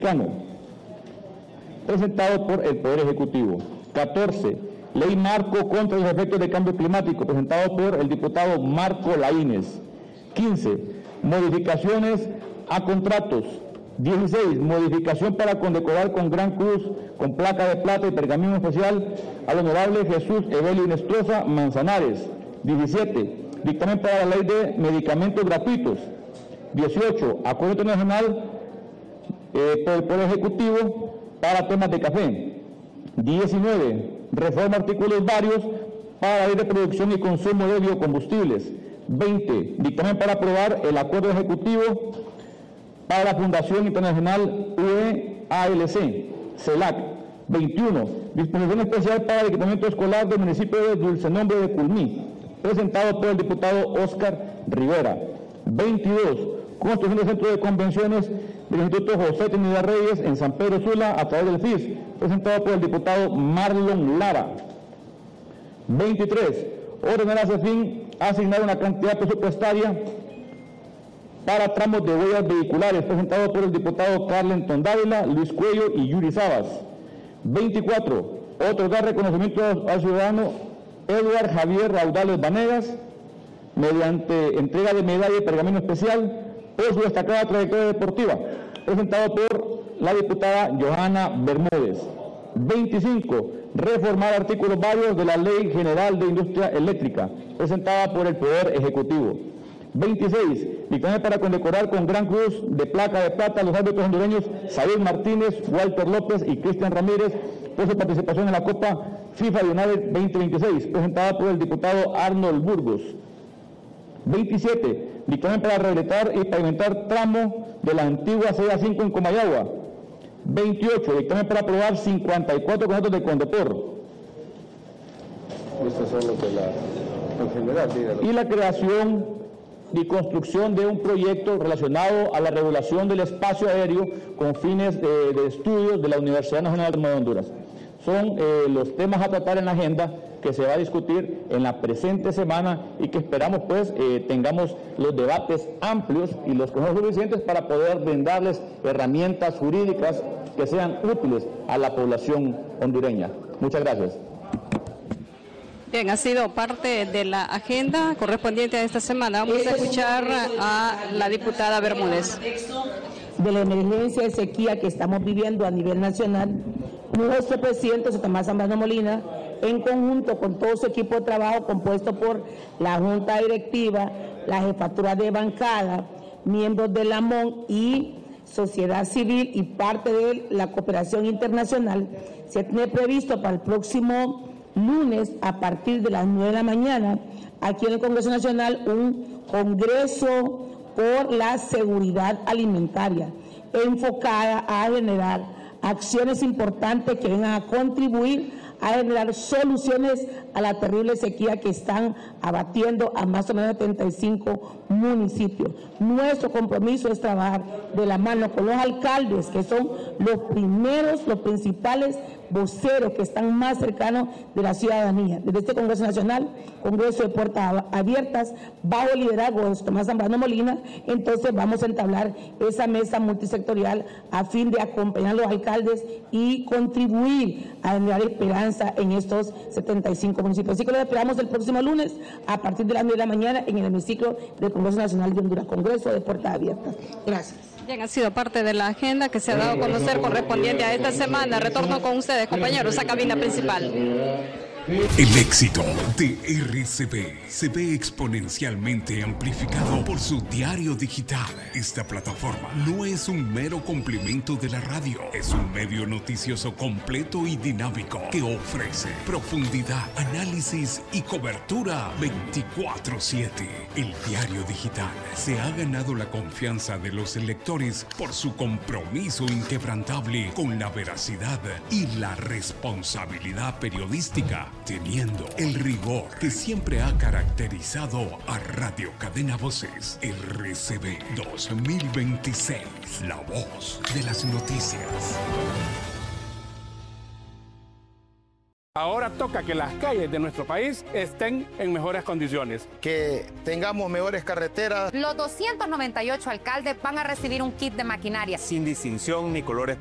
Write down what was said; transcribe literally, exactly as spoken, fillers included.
presentado por el Poder Ejecutivo. catorce. Ley Marco contra los efectos de cambio climático, presentado por el diputado Marco Laínez. quince. Modificaciones a contratos. dieciséis. Modificación para condecorar con Gran Cruz, con placa de plata y pergamino especial al honorable Jesús Evelio Inestrosa Manzanares. diecisiete. Dictamen para la ley de medicamentos gratuitos. dieciocho. Acuerdo internacional eh, por el Poder Ejecutivo para temas de café. diecinueve. Reforma artículos varios para la ley de producción y consumo de biocombustibles. veinte. Dictamen para aprobar el acuerdo ejecutivo para la Fundación Internacional U E A L C, CELAC. veintiuno. Disposición especial para el equipamiento escolar del municipio de Dulcenombre de Culmí, presentado por el diputado Óscar Rivera. veintidós. Construcción del centro de convenciones del Instituto José Trinidad Reyes en San Pedro Sula a través del F I S, presentado por el diputado Marlon Lara. veintitrés. Ordenar a CEFIN asignar una cantidad presupuestaria para tramos de huellas vehiculares, presentado por el diputado Carlenton Dávila, Luis Cuello y Yuri Sabas. veinticuatro. Otorgar reconocimiento al ciudadano Edward Javier Raudales Vanegas mediante entrega de medalla y pergamino especial por su destacada trayectoria deportiva, presentado por la diputada Johanna Bermúdez. veinticinco. Reformar artículos varios de la Ley General de Industria Eléctrica, presentada por el Poder Ejecutivo. veintiséis. Dictamen para condecorar con Gran Cruz de placa de plata a los árbitros hondureños Said Martínez, Walter López y Cristian Ramírez por su participación en la Copa FIFA United veinte veintiséis, presentada por el diputado Arnold Burgos. veintisiete. Dictamen para rehabilitar y pavimentar tramo de la antigua C A cinco en Comayagua. veintiocho. Dictamen para aprobar cincuenta y cuatro contratos de Condepor. Estos son los de la, en general, dígalo. Y la creación y construcción de un proyecto relacionado a la regulación del espacio aéreo con fines de, de estudios de la Universidad Nacional de Honduras. Son eh, los temas a tratar en la agenda que se va a discutir en la presente semana y que esperamos pues eh, tengamos los debates amplios y los consejos suficientes para poder brindarles herramientas jurídicas que sean útiles a la población hondureña. Muchas gracias. Bien, ha sido parte de la agenda correspondiente a esta semana. Vamos a escuchar a la diputada Bermúdez. De la emergencia de sequía que estamos viviendo a nivel nacional, nuestro presidente José Tomás Zambrano Molina, en conjunto con todo su equipo de trabajo compuesto por la Junta Directiva, la Jefatura de Bancada, miembros de la M O N y sociedad civil y parte de la cooperación internacional, se tiene previsto para el próximo lunes a partir de las nueve de la mañana aquí en el Congreso Nacional un congreso por la seguridad alimentaria enfocada a generar acciones importantes que vengan a contribuir a generar soluciones a la terrible sequía que están abatiendo a más o menos setenta y cinco municipios. Nuestro compromiso es trabajar de la mano con los alcaldes, que son los primeros, los principales voceros que están más cercanos de la ciudadanía. Desde este Congreso Nacional, Congreso de Puertas Abiertas, bajo el liderazgo de Tomás Zambrano Molina, entonces vamos a entablar esa mesa multisectorial a fin de acompañar a los alcaldes y contribuir a generar esperanza en estos setenta y cinco municipios. Así que los esperamos el próximo lunes a partir de las nueve de la mañana en el hemiciclo del Congreso Nacional de Honduras, Congreso de Puertas Abiertas. Gracias. Bien, ha sido parte de la agenda que se ha dado a conocer correspondiente a esta semana. Retorno con ustedes, compañeros, a cabina principal. El éxito de R C B se ve exponencialmente amplificado por su diario digital. Esta plataforma no es un mero complemento de la radio, es un medio noticioso completo y dinámico que ofrece profundidad, análisis y cobertura veinticuatro siete. El diario digital se ha ganado la confianza de los lectores por su compromiso inquebrantable con la veracidad y la responsabilidad periodística, teniendo el rigor que siempre ha caracterizado a Radio Cadena Voces. R C B dos mil veintiséis, la voz de las noticias. Ahora toca que las calles de nuestro país estén en mejores condiciones. Que tengamos mejores carreteras. Los doscientos noventa y ocho alcaldes van a recibir un kit de maquinaria. Sin distinción ni colores